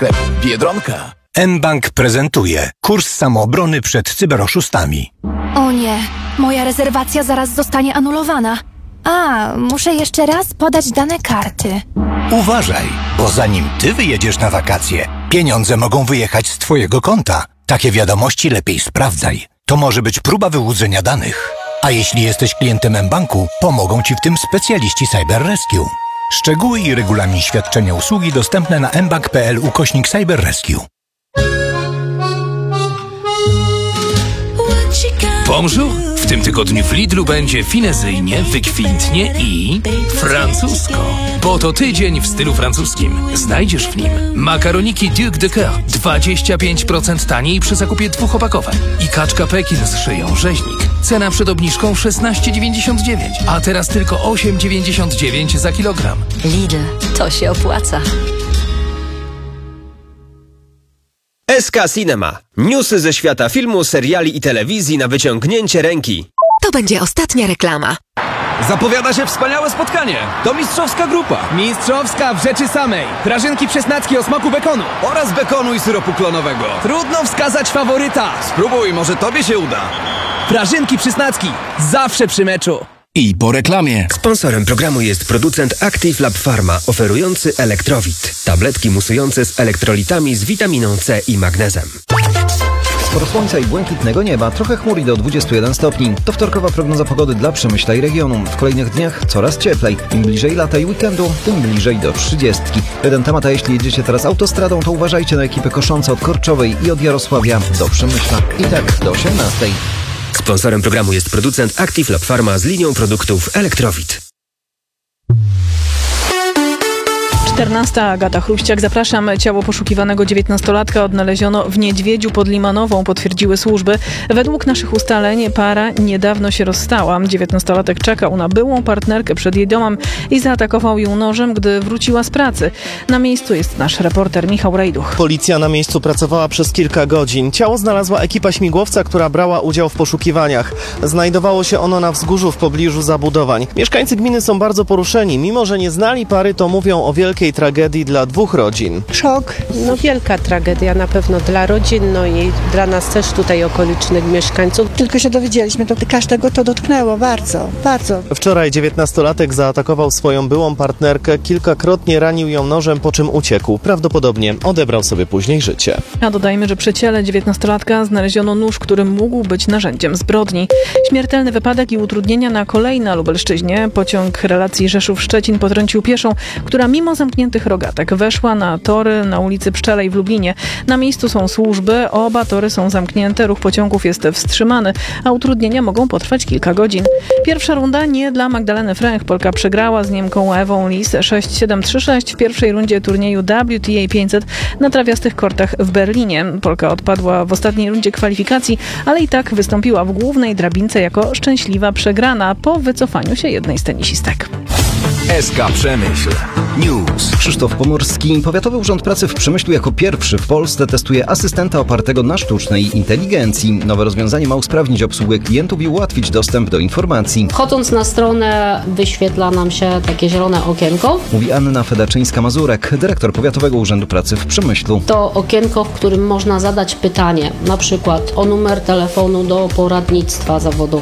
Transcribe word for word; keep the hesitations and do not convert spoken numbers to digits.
sklepie Biedronka. mBank prezentuje kurs samoobrony przed cyberoszustami. O nie, moja rezerwacja zaraz zostanie anulowana. A, muszę jeszcze raz podać dane karty. Uważaj, bo zanim ty wyjedziesz na wakacje, pieniądze mogą wyjechać z twojego konta. Takie wiadomości lepiej sprawdzaj. To może być próba wyłudzenia danych. A jeśli jesteś klientem mBanku, pomogą ci w tym specjaliści Cyber Rescue. Szczegóły i regulamin świadczenia usługi dostępne na mbank kropka pl ukośnik Cyber Rescue. Bonjour! W tym tygodniu w Lidlu będzie finezyjnie, wykwintnie i francusko. Bo to tydzień w stylu francuskim. Znajdziesz w nim makaroniki Duc de Coeur dwadzieścia pięć procent taniej przy zakupie dwóch opakowań i kaczka Pekin z szyją rzeźnik. Cena przed obniżką szesnaście dziewięćdziesiąt dziewięć, a teraz tylko osiem dziewięćdziesiąt dziewięć za kilogram. Lidl, to się opłaca. S K Cinema. Newsy ze świata filmu, seriali i telewizji na wyciągnięcie ręki. To będzie ostatnia reklama. Zapowiada się wspaniałe spotkanie. To mistrzowska grupa. Mistrzowska w rzeczy samej. Prażynki przesnacki o smaku bekonu. Oraz bekonu i syropu klonowego. Trudno wskazać faworyta. Spróbuj, może tobie się uda. Prażynki przysnacki. Zawsze przy meczu. I po reklamie. Sponsorem programu jest producent Active Lab Pharma, oferujący Elektrowit. Tabletki musujące z elektrolitami z witaminą C i magnezem. Sporo słońca i błękitnego nieba, trochę chmur i do dwudziestu jeden stopni. To wtorkowa prognoza pogody dla Przemyśla i regionu. W kolejnych dniach coraz cieplej. Im bliżej lata i weekendu, tym bliżej do trzydziestki. Jeden temat, a jeśli jedziecie teraz autostradą, to uważajcie na ekipy koszące od Korczowej i od Jarosławia do Przemyśla. I tak do osiemnastej. Sponsorem programu jest producent Active Lab Pharma z linią produktów Elektrowit. czternasta. Agata Chruściak. Zapraszam. Ciało poszukiwanego dziewiętnastolatka odnaleziono w Niedźwiedziu pod Limanową, potwierdziły służby. Według naszych ustaleń para niedawno się rozstała. dziewiętnastolatek czekał na byłą partnerkę przed jej domem i zaatakował ją nożem, gdy wróciła z pracy. Na miejscu jest nasz reporter Michał Rejduch. Policja na miejscu pracowała przez kilka godzin. Ciało znalazła ekipa śmigłowca, która brała udział w poszukiwaniach. Znajdowało się ono na wzgórzu w pobliżu zabudowań. Mieszkańcy gminy są bardzo poruszeni. Mimo że nie znali pary, to mówią o wielkiej tragedii dla dwóch rodzin. Szok, no wielka tragedia na pewno dla rodzin, no i dla nas też tutaj okolicznych mieszkańców. Tylko się dowiedzieliśmy, to każdego to dotknęło bardzo, bardzo. Wczoraj dziewiętnastolatek zaatakował swoją byłą partnerkę, kilkakrotnie ranił ją nożem, po czym uciekł. Prawdopodobnie odebrał sobie później życie. A dodajmy, że przy ciele dziewiętnastolatka znaleziono nóż, który mógł być narzędziem zbrodni. Śmiertelny wypadek i utrudnienia na kolei na Lubelszczyźnie. Pociąg relacji Rzeszów-Szczecin potrącił pieszą, która mimo zamkniętych rogatek weszła na tory na ulicy Pszczelej w Lublinie. Na miejscu są służby, oba tory są zamknięte, ruch pociągów jest wstrzymany, a utrudnienia mogą potrwać kilka godzin. Pierwsza runda nie dla Magdaleny Fręch. Polka przegrała z Niemką Ewą Lis sześć siedem trzy sześć w pierwszej rundzie turnieju W T A pięćset na trawiastych kortach w Berlinie. Polka odpadła w ostatniej rundzie kwalifikacji, ale i tak wystąpiła w głównej drabince jako szczęśliwa przegrana po wycofaniu się jednej z tenisistek. S K Przemyśl News. Krzysztof Pomorski. Powiatowy Urząd Pracy w Przemyślu jako pierwszy w Polsce testuje asystenta opartego na sztucznej inteligencji. Nowe rozwiązanie ma usprawnić obsługę klientów i ułatwić dostęp do informacji. Wchodząc na stronę wyświetla nam się takie zielone okienko. Mówi Anna Fedaczyńska-Mazurek, dyrektor Powiatowego Urzędu Pracy w Przemyślu. To okienko, w którym można zadać pytanie, na przykład o numer telefonu do poradnictwa zawodowego.